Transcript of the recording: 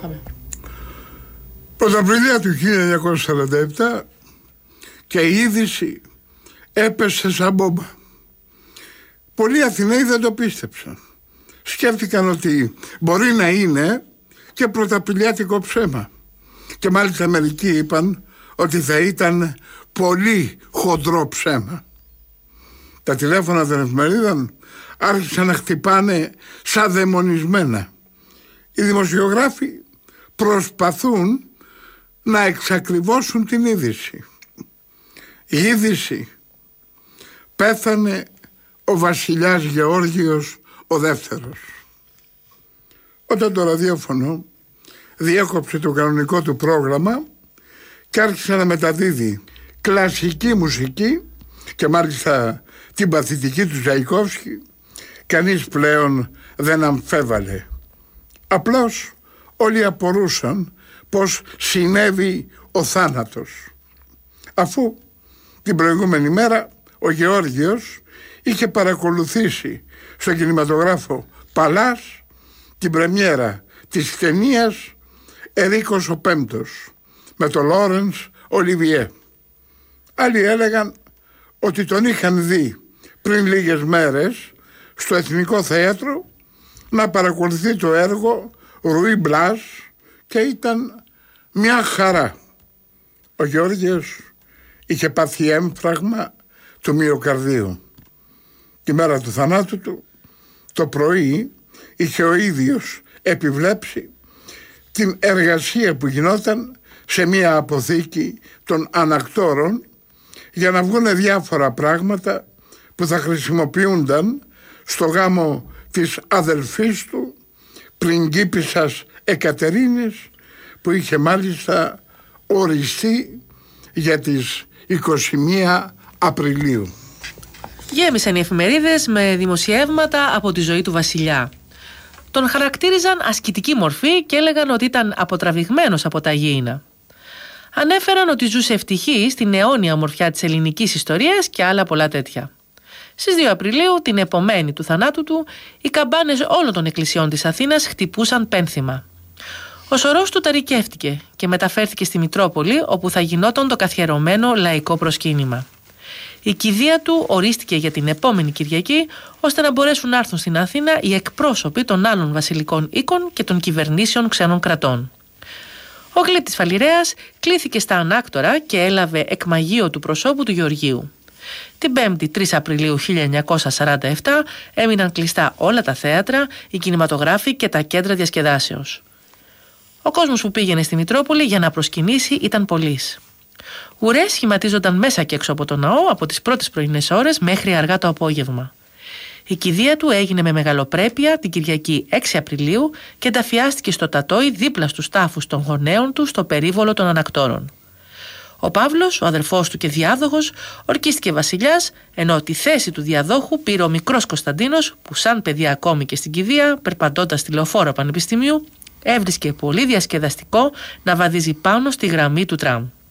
Πάμε. Πρωταπριλία του 1947 και η είδηση έπεσε σαν μπόμπα. Πολλοί Αθηναίοι δεν το πίστεψαν. Σκέφτηκαν ότι μπορεί να είναι και πρωταπριλιάτικο ψέμα. Και μάλιστα μερικοί είπαν ότι θα ήταν πολύ χοντρό ψέμα. Τα τηλέφωνα των εφημερίδων άρχισαν να χτυπάνε σαν δαιμονισμένα. Οι δημοσιογράφοι προσπαθούν να εξακριβώσουν την είδηση. Η είδηση: πέθανε ο βασιλιάς Γεώργιος ο δεύτερος. Όταν το ραδιόφωνο διέκοψε το κανονικό του πρόγραμμα και άρχισε να μεταδίδει κλασική μουσική και μάλιστα την παθητική του Τσαϊκόφσκι, κανείς πλέον δεν αμφέβαλε. Απλώς όλοι απορούσαν πως συνέβη ο θάνατος, αφού την προηγούμενη μέρα ο Γεώργιος είχε παρακολουθήσει στο κινηματογράφο Παλάς την πρεμιέρα της ταινίας Ερίκος ο Πέμπτος με τον Λόρενς Ολιβιέ. Άλλοι έλεγαν ότι τον είχαν δει πριν λίγες μέρες στο Εθνικό Θέατρο να παρακολουθεί το έργο Ρουί Μπλάς και ήταν μια χαρά. Ο Γεώργιος είχε πάθει έμφραγμα του μυοκαρδίου. Τη μέρα του θανάτου του, το πρωί, είχε ο ίδιος επιβλέψει την εργασία που γινόταν σε μια αποθήκη των ανακτόρων για να βγουν διάφορα πράγματα που θα χρησιμοποιούνταν στο γάμο της αδελφής του, πριγκίπισσας Εκατερίνης, που είχε μάλιστα οριστεί για τις 21 Απριλίου. Γέμισαν οι εφημερίδες με δημοσιεύματα από τη ζωή του βασιλιά. Τον χαρακτήριζαν ασκητική μορφή και έλεγαν ότι ήταν αποτραβηγμένος από τα γήινα. Ανέφεραν ότι ζούσε ευτυχή στην αιώνια ομορφιά της ελληνικής ιστορίας και άλλα πολλά τέτοια. Στις 2 Απριλίου, την επομένη του θανάτου του, οι καμπάνες όλων των εκκλησιών της Αθήνας χτυπούσαν πένθυμα. Ο σωρός του ταρικεύτηκε και μεταφέρθηκε στη Μητρόπολη, όπου θα γινόταν το καθιερωμένο λαϊκό προσκύνημα. Η κηδεία του ορίστηκε για την επόμενη Κυριακή, ώστε να μπορέσουν να έρθουν στην Αθήνα οι εκπρόσωποι των άλλων βασιλικών οίκων και των κυβερνήσεων ξένων κρατών. Ο Γλίτης Φαλιρέας κλήθηκε στα ανάκτορα και έλαβε εκμαγείο του προσώπου του Γεωργίου. Την 5η 3 Απριλίου 1947 έμειναν κλειστά όλα τα θέατρα, οι κινηματογράφοι και τα κέντρα διασκεδάσεως. Ο κόσμος που πήγαινε στη Μητρόπολη για να προσκυνήσει ήταν πολύς. Ουρές σχηματίζονταν μέσα και έξω από το ναό από τις πρώτες πρωινές ώρες μέχρι αργά το απόγευμα. Η κηδεία του έγινε με μεγαλοπρέπεια την Κυριακή 6 Απριλίου και ενταφιάστηκε στο Τατόι δίπλα στους τάφους των γονέων του στο περίβολο των ανακτόρων. Ο Παύλος, ο αδερφός του και διάδοχος, ορκίστηκε βασιλιάς, ενώ τη θέση του διαδόχου πήρε ο μικρός Κωνσταντίνος, που σαν παιδί ακόμη και στην κηδεία, περπατώντας στη λεωφόρο πανεπιστημίου, έβρισκε πολύ διασκεδαστικό να βαδίζει πάνω στη γραμμή του τραμ.